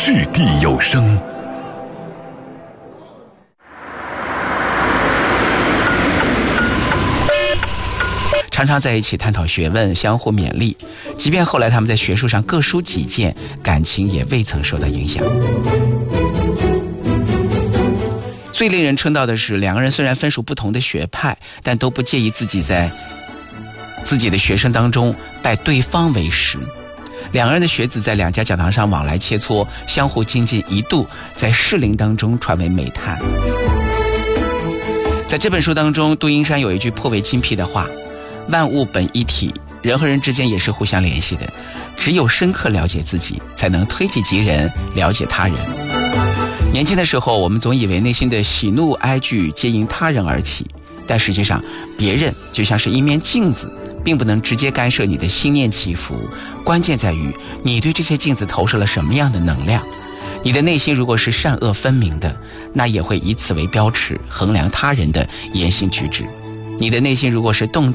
掷地有声。 常常在一起探讨学问，相互勉励，即便后来他们在学术上各抒己见，感情也未曾受到影响。最令人称道的是，两个人虽然分属不同的学派，但都不介意自己在自己的学生当中拜对方为师。两个人的学子在两家讲堂上往来切磋，相互精进，一度在士林当中传为美谈。在这本书当中，杜英山有一句颇为精辟的话：万物本一体，人和人之间也是互相联系的，只有深刻了解自己，才能推己及人，了解他人。年轻的时候，我们总以为内心的喜怒哀惧皆因他人而起，但实际上别人就像是一面镜子，并不能直接干涉你的心念起伏，关键在于你对这些镜子投射了什么样的能量。你的内心如果是善恶分明的，那也会以此为标尺衡量他人的言行举止。你的内心如果是动荡